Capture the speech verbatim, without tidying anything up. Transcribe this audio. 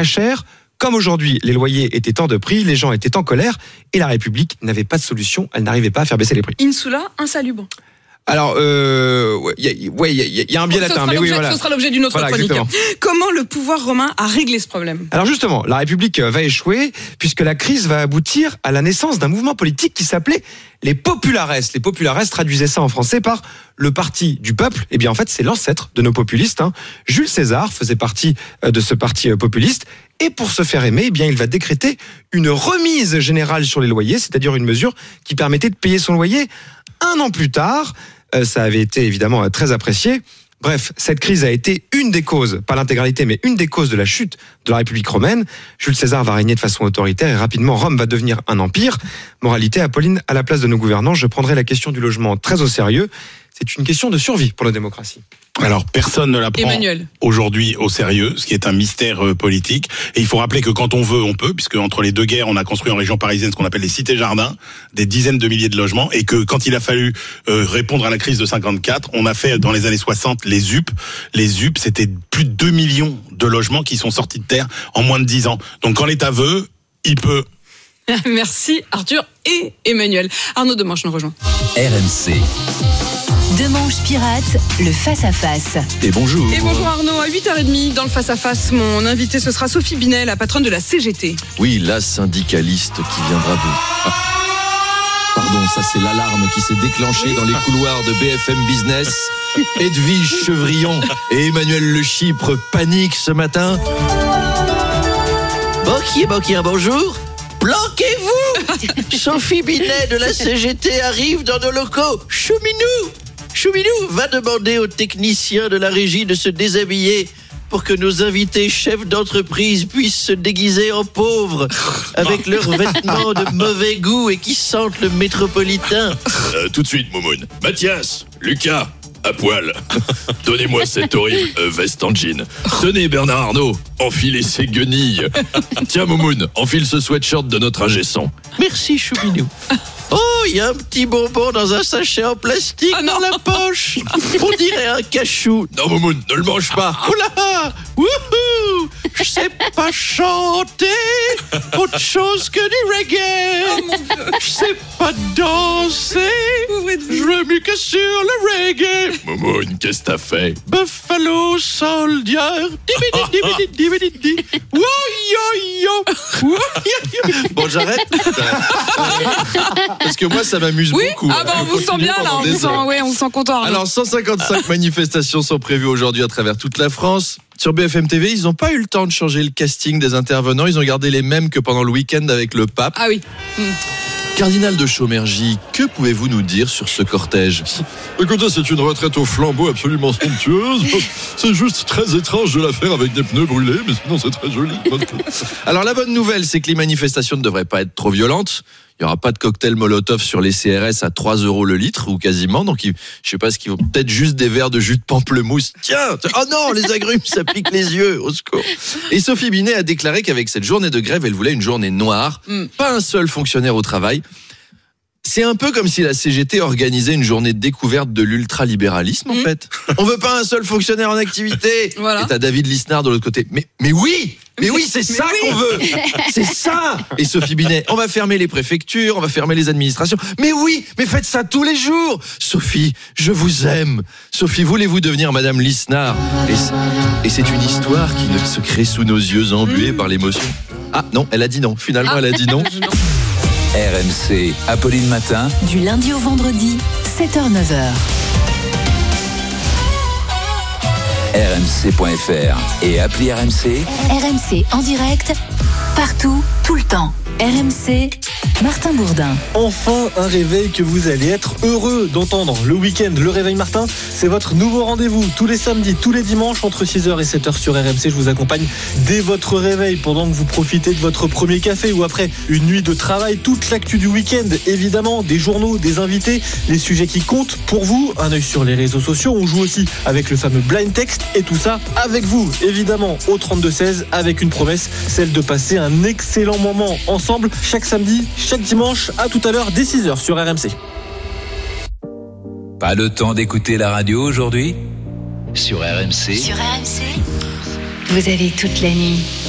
très cher. Comme aujourd'hui, les loyers étaient en de prix, les gens étaient en colère et la République n'avait pas de solution, elle n'arrivait pas à faire baisser les prix. Insula, insalubre. Alors, euh, il y, ouais, y, y, y a un biais ce latin, sera mais oui, voilà. Ce sera l'objet d'une autre voilà, chronique. Exactement. Comment le pouvoir romain a réglé ce problème ? Alors justement, la République va échouer puisque la crise va aboutir à la naissance d'un mouvement politique qui s'appelait les populares. Les populares traduisaient ça en français par le parti du peuple. Eh bien, en fait, c'est l'ancêtre de nos populistes. Hein. Jules César faisait partie de ce parti populiste. Et pour se faire aimer, eh bien, il va décréter une remise générale sur les loyers, c'est-à-dire une mesure qui permettait de payer son loyer un an plus tard. Euh, ça avait été évidemment très apprécié. Bref, cette crise a été une des causes, pas l'intégralité, mais une des causes de la chute de la République romaine. Jules César va régner de façon autoritaire et rapidement Rome va devenir un empire. Moralité, Apolline, à la place de nos gouvernants, je prendrai la question du logement très au sérieux. C'est une question de survie pour la démocratie. Alors, personne ne la prend Emmanuel. aujourd'hui au sérieux, ce qui est un mystère euh, politique. Et il faut rappeler que quand on veut, on peut, puisque entre les deux guerres, on a construit en région parisienne ce qu'on appelle les cités-jardins, des dizaines de milliers de logements, et que quand il a fallu euh, répondre à la crise de cinquante-quatre, on a fait dans les années soixante les U P. Les U P, c'était plus de deux millions de logements qui sont sortis de terre en moins de dix ans. Donc quand l'État veut, il peut. Merci Arthur et Emmanuel. Arnaud Demanche nous rejoint. R M C. Demanche Pirate, le face-à-face. Et bonjour. Et bonjour Arnaud, à huit heures trente dans le face-à-face, mon invité ce sera Sophie Binet, la patronne de la C G T. Oui, la syndicaliste qui viendra de... Ah. Pardon, ça c'est l'alarme qui s'est déclenchée dans les couloirs de B F M Business. Edwige Chevrillon et Emmanuel Le Chypre paniquent ce matin. Banquier, banquier, bonjour. Planquez-vous. Sophie Binet de la C G T arrive dans nos locaux. Chouminou Chouminou va demander aux techniciens de la régie de se déshabiller pour que nos invités chefs d'entreprise puissent se déguiser en pauvres avec leurs vêtements de mauvais goût et qui sentent le métropolitain. Euh, tout de suite, Momoun. Mathias, Lucas, à poil. Donnez-moi cette horrible euh, veste en jean. Tenez, Bernard Arnault, enfilez ces guenilles. Tiens, Momoun, enfile ce sweatshirt de notre ingé son. Merci, Chouminou. Oh, il y a un petit bonbon dans un sachet en plastique ah dans la poche. On dirait un cachou. Non, Momoun, ne le mange pas. Oula, wouhou, je sais pas chanter autre chose que du reggae. Oh mon Dieu. Je sais pas danser. Je veux mieux que sur le reggae. Momoun, qu'est-ce que t'as fait? Buffalo Soldier. Bon, j'arrête. Parce que moi, ça m'amuse Oui, beaucoup. ah bah on vous sent bien là, on vous sent, ouais, on vous sent content. Arnaud. Alors, cent cinquante-cinq manifestations sont prévues aujourd'hui à travers toute la France. Sur B F M T V, ils n'ont pas eu le temps de changer le casting des intervenants. Ils ont gardé les mêmes que pendant le week-end avec le pape. Ah oui. Mmh. Cardinal de Chaumergy, que pouvez-vous nous dire sur ce cortège? Écoutez, c'est une retraite au flambeau absolument somptueuse. C'est juste très étrange de la faire avec des pneus brûlés, mais sinon c'est très joli. Alors la bonne nouvelle, c'est que les manifestations ne devraient pas être trop violentes. Il n'y aura pas de cocktail Molotov sur les C R S à trois euros le litre, ou quasiment. Donc, ils, je sais pas ce qu'ils vont... Peut-être juste des verres de jus de pamplemousse. Tiens, oh non, les agrumes, ça pique les yeux, au secours. Et Sophie Binet a déclaré qu'avec cette journée de grève, elle voulait une journée noire. Mm. Pas un seul fonctionnaire au travail. C'est un peu comme si la C G T organisait une journée de découverte de l'ultralibéralisme, en mmh. fait. On veut pas un seul fonctionnaire en activité. Voilà. Et t'as David Lisnard de l'autre côté. Mais, mais oui! Mais oui, c'est mais ça oui. qu'on veut! C'est ça! Et Sophie Binet, on va fermer les préfectures, on va fermer les administrations. Mais oui! Mais faites ça tous les jours! Sophie, je vous aime! Sophie, voulez-vous devenir Madame Lisnard? Et, et c'est une histoire qui ne se crée sous nos yeux embués mmh. par l'émotion. Ah non, elle a dit non. Finalement, ah. elle a dit non. R M C, Apolline Matin. Du lundi au vendredi, sept heures neuf heures. R M C point F R et appli R M C. R M C en direct, partout, tout le temps. R M C, Martin Bourdin. Enfin un réveil que vous allez être heureux d'entendre. Le week-end, le réveil Martin, c'est votre nouveau rendez-vous. Tous les samedis, tous les dimanches, entre six heures et sept heures sur R M C. Je vous accompagne dès votre réveil, pendant que vous profitez de votre premier café ou après une nuit de travail. Toute l'actu du week-end, évidemment, des journaux, des invités, les sujets qui comptent pour vous. Un œil sur les réseaux sociaux. On joue aussi avec le fameux blind text et tout ça avec vous, évidemment, au trente-deux seize, avec une promesse, celle de passer un excellent moment ensemble chaque samedi, chaque dimanche. À tout à l'heure dès six heures sur R M C. Pas le temps d'écouter la radio aujourd'hui? Sur R M C. Sur R M C, vous avez toute la nuit